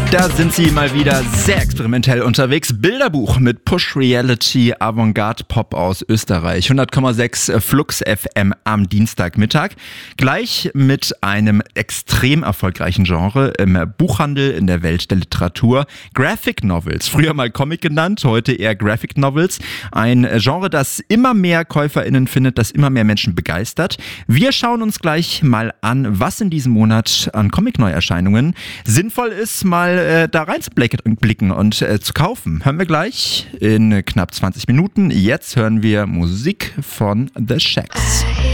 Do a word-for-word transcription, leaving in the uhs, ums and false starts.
Da sind sie mal wieder sehr experimentell unterwegs. Bilderbuch mit Push Reality Avantgarde Pop aus Österreich. hundert Komma sechs Flux F M am Dienstagmittag. Gleich mit einem extrem erfolgreichen Genre im Buchhandel, in der Welt der Literatur. Graphic Novels, früher mal Comic genannt, heute eher Graphic Novels. Ein Genre, das immer mehr KäuferInnen findet, das immer mehr Menschen begeistert. Wir schauen uns gleich mal an, was in diesem Monat an Comic-Neuerscheinungen sinnvoll ist, mal äh, da reinzublicken und äh, zu kaufen. Hören wir gleich in knapp zwanzig Minuten. Jetzt hören wir Musik von The Shacks.